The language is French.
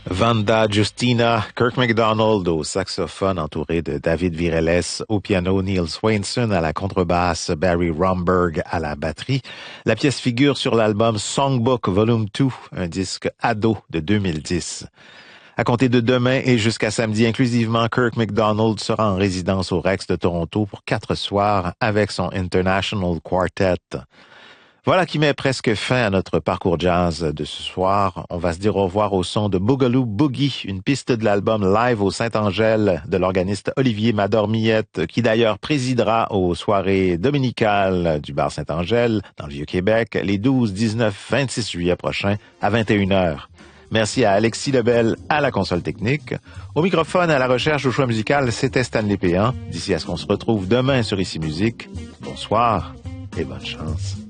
Vanda Justina, Kirk MacDonald au saxophone entouré de David Virelles au piano, Neil Swainson à la contrebasse, Barry Romberg à la batterie. La pièce figure sur l'album Songbook Volume 2, un disque ado de 2010. À compter de demain et jusqu'à samedi inclusivement, Kirk MacDonald sera en résidence au Rex de Toronto pour 4 soirs avec son International Quartet. Voilà qui met presque fin à notre parcours jazz de ce soir. On va se dire au revoir au son de Boogaloo Boogie, une piste de l'album Live au Saint-Angèle de l'organiste Olivier Madormillette, qui d'ailleurs présidera aux soirées dominicales du bar Saint-Angèle dans le Vieux-Québec les 12, 19, 26 juillet prochains à 21h. Merci à Alexis Lebel à la console technique. Au microphone, à la recherche, au choix musical, c'était Stanley Péan. D'ici à ce qu'on se retrouve demain sur Ici Musique, bonsoir et bonne chance.